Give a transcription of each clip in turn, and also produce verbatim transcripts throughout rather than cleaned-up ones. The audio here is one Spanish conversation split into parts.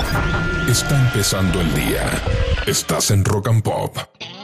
Está empezando el día. Estás en Rock and Pop.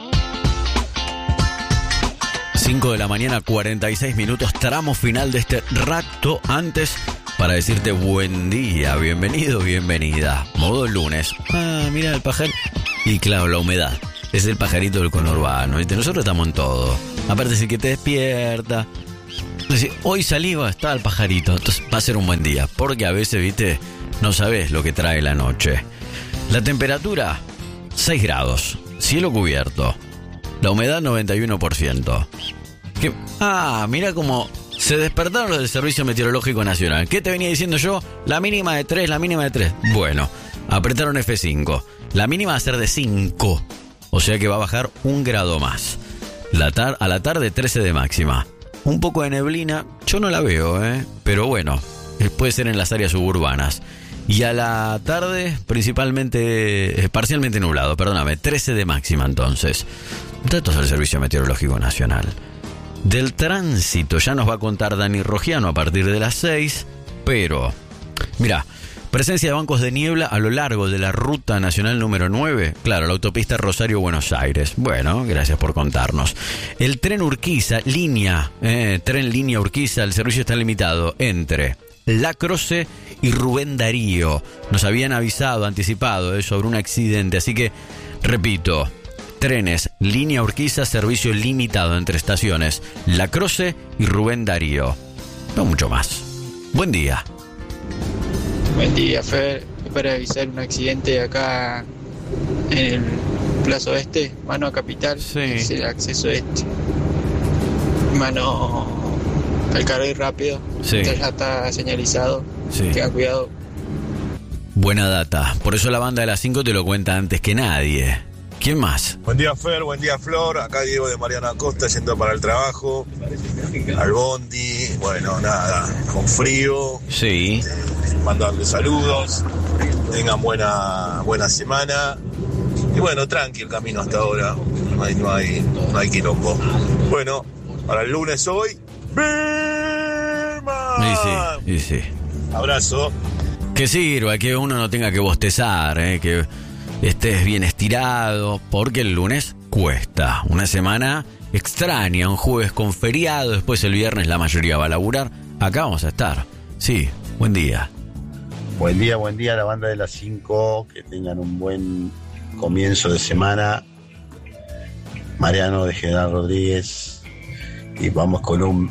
cinco de la mañana, cuarenta y seis minutos, tramo final de este rato. Antes, para decirte buen día, bienvenido, bienvenida. Modo lunes. Ah, mira el pajarito. Y claro, la humedad. Es el pajarito del conurbano, ¿viste? Nosotros estamos en todo. Aparte, es el que te despierta. Entonces, hoy salí, va a estar el pajarito. Entonces, va a ser un buen día. Porque a veces, ¿viste? No sabes lo que trae la noche. La temperatura, seis grados. Cielo cubierto. La humedad, noventa y uno por ciento. ¿Qué? Ah, mira cómo se despertaron los del Servicio Meteorológico Nacional. ¿Qué te venía diciendo yo? La mínima de tres, la mínima de tres. Bueno, apretaron F cinco. La mínima va a ser de cinco. O sea que va a bajar un grado más. La tar- a la tarde, trece de máxima. Un poco de neblina, yo no la veo, ¿eh? Pero bueno, puede ser en las áreas suburbanas. Y a la tarde, principalmente, eh, parcialmente nublado, perdóname, trece de máxima entonces. Datos del Servicio Meteorológico Nacional. Del tránsito ya nos va a contar Dani Rogiano a partir de las seis, pero, mira, presencia de bancos de niebla a lo largo de la ruta nacional número nueve, claro, la autopista Rosario-Buenos Aires. Bueno, gracias por contarnos. El tren Urquiza, línea, eh, tren línea Urquiza, el servicio está limitado entre La Croce y Rubén Darío. Nos habían avisado, anticipado eh, sobre un accidente, así que, repito, trenes, línea Urquiza, servicio limitado entre estaciones La Croce y Rubén Darío. No mucho más. Buen día. Buen día, Fer. Para avisar un accidente acá en el Plaza Oeste, mano a Capital, Sí. es el acceso este. Mano al carril rápido, Sí. ya está señalizado, Sí. tengan cuidado. Buena data. Por eso la banda de las cinco te lo cuenta antes que nadie. ¿Quién más? Buen día, Fer, buen día, Flor. Acá Diego de Mariana Acosta yendo para el trabajo, al bondi. Bueno, nada, con frío. Sí. Mandarle saludos. Tengan buena, buena semana. Y bueno, tranqui el camino hasta ahora. No hay, no hay, no hay quilombo. Bueno, para el lunes hoy. ¡Birman! Y sí, y sí. Abrazo. Que sirva, que uno no tenga que bostezar, ¿eh? Que estés bien estirado, porque el lunes cuesta. Una semana extraña, un jueves con feriado, después el viernes la mayoría va a laburar. Acá vamos a estar. Sí, buen día. Buen día, buen día a la banda de las cinco, que tengan un buen comienzo de semana. Mariano de General Rodríguez, y vamos con un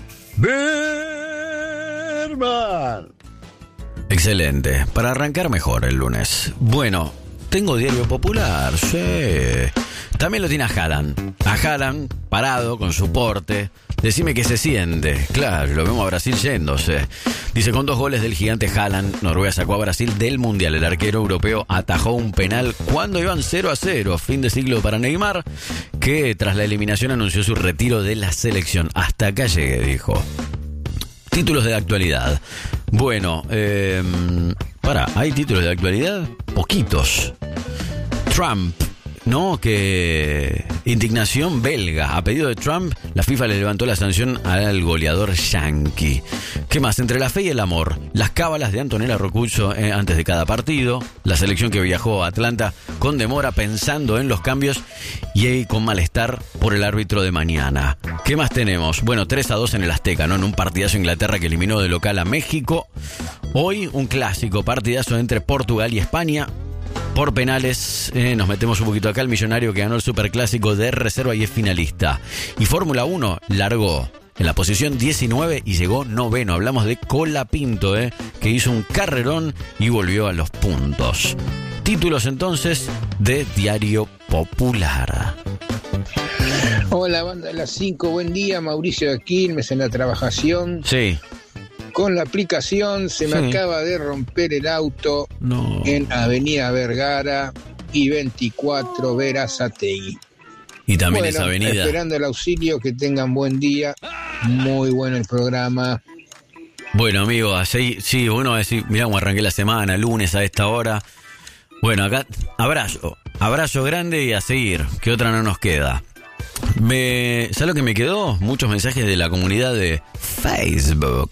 Birman. Excelente, para arrancar mejor el lunes. Bueno, tengo Diario Popular, sí. También lo tiene a Haaland. A Haaland, parado, con su porte. Decime qué se siente. Claro, lo vemos a Brasil yéndose. Dice, con dos goles del gigante Haaland, Noruega sacó a Brasil del Mundial. El arquero europeo atajó un penal cuando iban cero a cero. Fin de siglo para Neymar, que tras la eliminación anunció su retiro de la selección. Hasta acá llegué, dijo. Títulos de actualidad. Bueno, eh, para, ¿hay títulos de actualidad? Poquitos. Trump, ¿no? Que indignación belga. A pedido de Trump, la FIFA le levantó la sanción al goleador yanqui. ¿Qué más? Entre la fe y el amor. Las cábalas de Antonella Roccuzzo eh, antes de cada partido. La selección que viajó a Atlanta con demora pensando en los cambios y ahí con malestar por el árbitro de mañana. ¿Qué más tenemos? Bueno, tres a dos en el Azteca, ¿no? En un partidazo Inglaterra que eliminó de local a México. Hoy un clásico partidazo entre Portugal y España. Por penales, eh, nos metemos un poquito acá. El millonario que ganó el superclásico de reserva y es finalista. Y Fórmula uno largó en la posición diecinueve y llegó noveno. Hablamos de Colapinto, eh, que hizo un carrerón y volvió a los puntos. Títulos entonces de Diario Popular. Hola, banda de las cinco, buen día. Mauricio de Quilmes en la trabajación. Sí. Con la aplicación se me Sí. acaba de romper el auto No. en Avenida Vergara y veinticuatro Verazategui. Y también Bueno, esa avenida. esperando el auxilio, que tengan buen día. Muy bueno el programa. Bueno, amigo, así, sí, uno va a decir, mirá cómo arranqué la semana, lunes a esta hora. Bueno, acá, abrazo, abrazo grande y a seguir, que otra no nos queda. Me, ¿sabes lo que me quedó? Muchos mensajes de la comunidad de Facebook.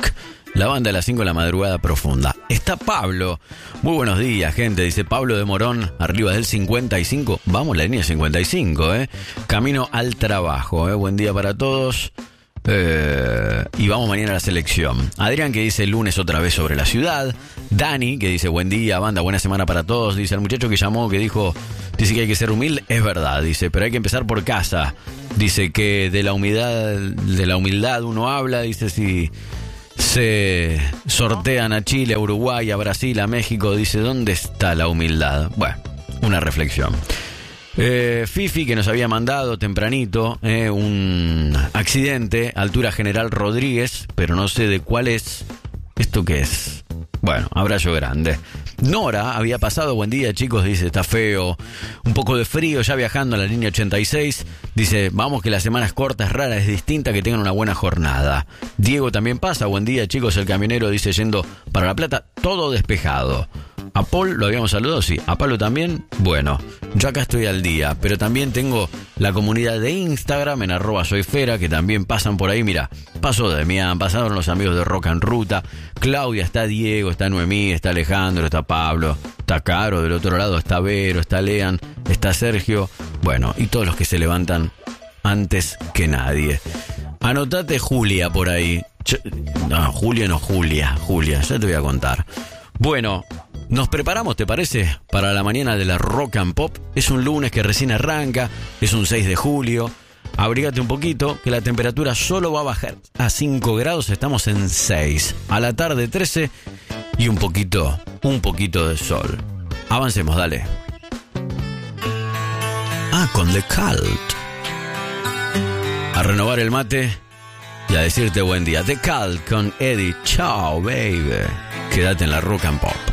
La banda de las cinco de la madrugada profunda. Está Pablo. Muy buenos días, gente. Dice Pablo de Morón, arriba del cincuenta y cinco. Vamos, la línea cincuenta y cinco, ¿eh? Camino al trabajo, ¿eh? Buen día para todos. Eh, y vamos mañana a la selección. Adrián, que dice el lunes otra vez sobre la ciudad. Dani, que dice buen día, banda, buena semana para todos. Dice el muchacho que llamó, que dijo, dice que hay que ser humilde. Es verdad, dice, pero hay que empezar por casa. Dice que de la humildad, de la humildad uno habla. Dice si se sortean a Chile, a Uruguay, a Brasil, a México. Dice, ¿dónde está la humildad? Bueno, una reflexión. Eh, Fifi, que nos había mandado tempranito eh, un accidente, altura General Rodríguez, pero no sé de cuál es. ¿Esto qué es? Bueno, abrazo grande. Nora había pasado, buen día chicos, dice, está feo, un poco de frío, ya viajando a la línea ochenta y seis, dice, vamos que la semana es corta, es rara, es distinta, que tengan una buena jornada. Diego también pasa, buen día chicos, el camionero dice, yendo para La Plata, todo despejado. A Paul lo habíamos saludado, sí. A Pablo también. Bueno, yo acá estoy al día, pero también tengo la comunidad de Instagram en arroba soyfera, que también pasan por ahí. Mira, pasó Demián, pasaron los amigos de Rock en Ruta, Claudia, está Diego, está Noemí, está Alejandro, está Pablo, está Caro, del otro lado está Vero, está Lean, está Sergio. Bueno, y todos los que se levantan antes que nadie. Anotate Julia por ahí. Yo, no, Julia no, Julia, Julia, ya te voy a contar. Bueno, nos preparamos, ¿te parece? Para la mañana de la Rock and Pop. Es un lunes que recién arranca, es un seis de julio. Abrígate un poquito, que la temperatura solo va a bajar a cinco grados, estamos en seis. A la tarde trece y un poquito, un poquito de sol. Avancemos, dale. Ah, con The Cult. A renovar el mate y a decirte buen día. The Cult con Eddie. Chao, baby. Quédate en la Rock and Pop.